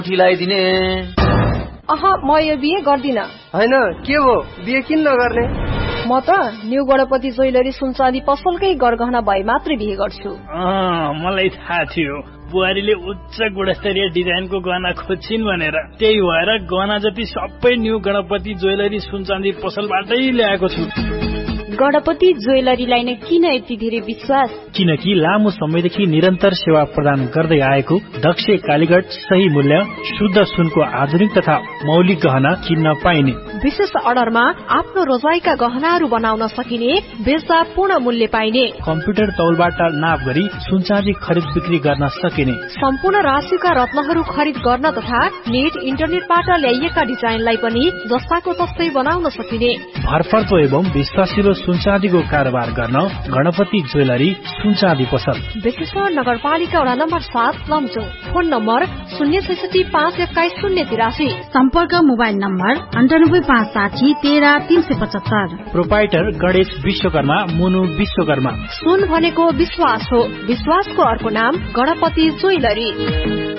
ठिलाइदिने। म यो बिहे गर्दिन। हैन के हो बिहे किन नगर्ने? म त न्यू गणपति ज्वेलरी सुनचाँदी पसलकै गरगहना भए मात्रै बिहे गर्छु। मलाई थाहा थियो बुहारीले उच्च गुणस्तरीय डिजाइनको गहना खोज्छिन् भनेर, त्यही भएर गहना जति सबै न्यू गणपति ज्वेलरी सुनचाँदी पसलबाटै ल्याएको छु। गणपति ज्वेलरीलाई नै किन यति धेरै विश्वास? किनकि लामो समयदेखि निरन्तर सेवा प्रदान गर्दै आएको दक्ष कालीगढ, सही मूल्य, शुद्ध सुनको आधुनिक तथा मौलिक गहना किन्न पाइने। विशेष अर्डरमा आफ्नो रोजाइका गहनाहरू बनाउन सकिने, बेच्दा पूर्ण मूल्य पाइने, कम्प्युटर तौलबाट नाप गरी सुनचाँदी खरिद बिक्री गर्न सकिने, सम्पूर्ण राशिका रत्नहरू खरिद गर्न तथा नेट इन्टरनेटबाट ल्याइएका डिजाइनलाई पनि जस्ताको तस्तै बनाउन सकिने। भरपर्दो एवं विश्वासिलो सुनचाँदीको कारोबार गर्न गणपति ज्वेलरी सुनचाँदी पसल, बेसेश्वर नगरपालिका वडा नम्बर 7 लमजुङ। Phone number 066512083। सम्पर्क mobile number 9856130375। Proprietor Ganesh Vishwakarma, मुनु विश्वकर्मा। सुन भनेको विश्वास हो, विश्वासको अर्को नाम गणपति ज्वेलरी।